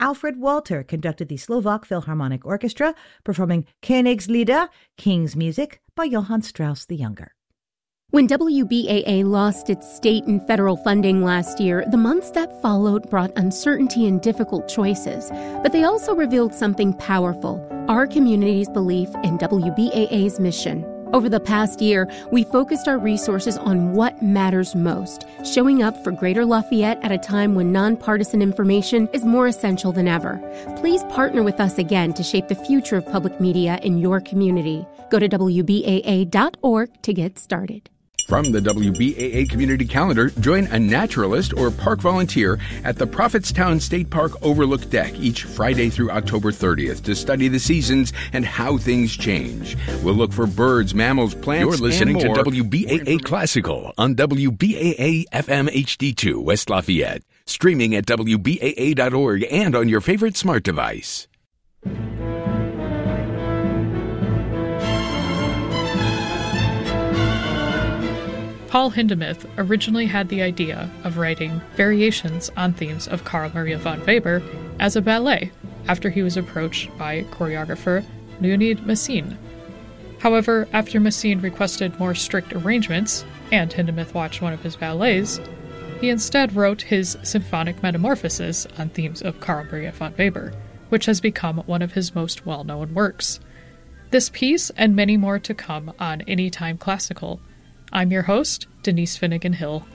Alfred Walter conducted the Slovak Philharmonic Orchestra, performing Königslieder, King's Music, by Johann Strauss the Younger. When WBAA lost its state and federal funding last year, the months that followed brought uncertainty and difficult choices. But they also revealed something powerful, our community's belief in WBAA's mission. Over the past year, we focused our resources on what matters most, showing up for Greater Lafayette at a time when nonpartisan information is more essential than ever. Please partner with us again to shape the future of public media in your community. Go to WBAA.org to get started. From the WBAA Community Calendar, join a naturalist or park volunteer at the Prophetstown State Park Overlook Deck each Friday through October 30th to study the seasons and how things change. We'll look for birds, mammals, plants, You're listening and more. to WBAA Classical on WBAA FM HD2 West Lafayette. Streaming at WBAA.org and on your favorite smart device. Paul Hindemith originally had the idea of writing variations on themes of Carl Maria von Weber as a ballet after he was approached by choreographer Leonid Messine. However, after Messine requested more strict arrangements, and Hindemith watched one of his ballets, he instead wrote his Symphonic Metamorphosis on themes of Carl Maria von Weber, which has become one of his most well-known works. This piece and many more to come on Anytime Classical. I'm your host, Denise Finnegan Hill.